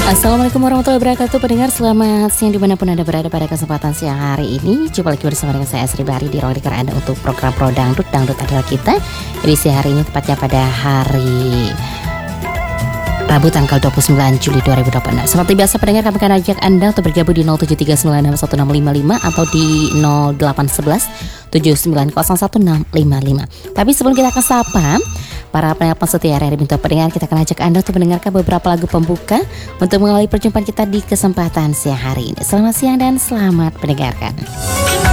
Assalamualaikum warahmatullahi wabarakatuh. Pendengar selamat siang dimanapun Anda berada pada kesempatan siang hari ini. Jumpa lagi bersama dengan saya Asri Bahari di ruang dengar Anda untuk program Pro Dangdut. Dangdut adalah kita. Edisi hari ini tepatnya pada hari Rabu tanggal 29 Juli 2018. Seperti biasa pendengar, kami akan ajak Anda untuk bergabung di 0739615655 atau di 0811 79011655. Tapi sebelum kita akan sapa para penelpon setia RRI Bintu Pendengar, kita akan ajak Anda untuk mendengarkan beberapa lagu pembuka untuk mengawali perjumpaan kita di kesempatan siang hari ini. Selamat siang dan selamat mendengarkan.